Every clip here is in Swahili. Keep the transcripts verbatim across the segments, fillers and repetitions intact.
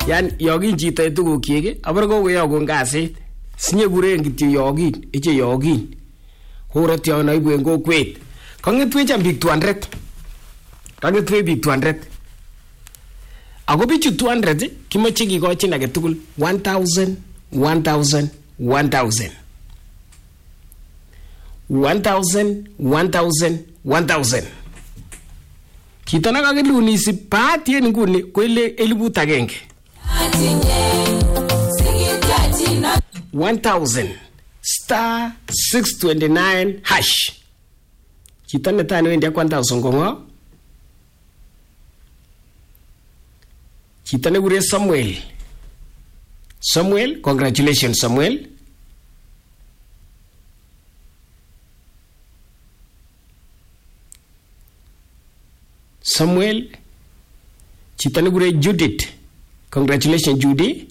Yan yogin chito tuguk kyik abor ko koyogun kasit sinye kuren kityo yogin eche yogin horot yon aibu en kokwet kangetwech am biik two hundred kangetwech biik two hundred ako bichu two hundred kimoche kikochin age tugul one thousand one thousand one thousand one thousand one thousand one thousand Chito nakakilun isip paatien nguni ko ile elibut agenge one thousand star six twenty-nine hash. Chito netai newendi ak one thousand kongo chito nekure Samuel. Samuel, congratulations Samuel. Samuel. Chito nekure Judith. Congratulations Judy.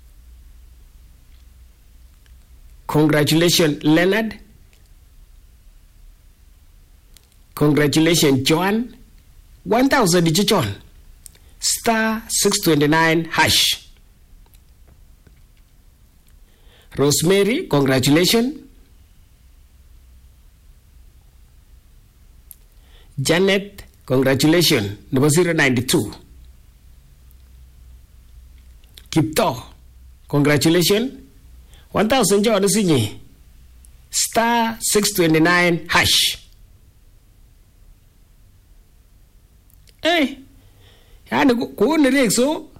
Congratulations Leonard. Congratulations Joan. one thousand ichi John. Star six twenty-nine hash. Rosemary, congratulations. Janet, congratulations. Number zero ninety-two. Kipto, congratulations. one thousand John Sinye. Star six twenty-nine hash. Hey, yani kuone rekso.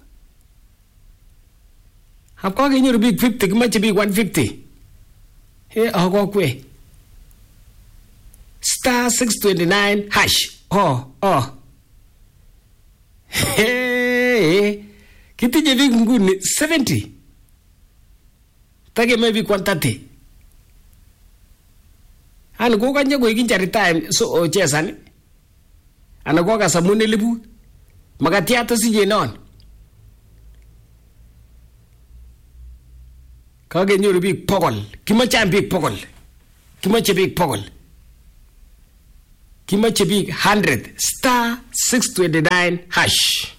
Hapko kenyoru big fifty kimache big one fifty. Hey, ako kwe. Star six twenty-nine hash. Oh, oh. Hey, kitinye big nguni seventy. Tage maybe one thirty. Ano ko kanya ko ikinjari time so o chesan. Ano ko ka samune libu. Magatiato si jenon. Kage nyuru big pogol. Kimache big pogol. Kimache big pogol. Kimache big one hundred. Star six twenty-nine hash.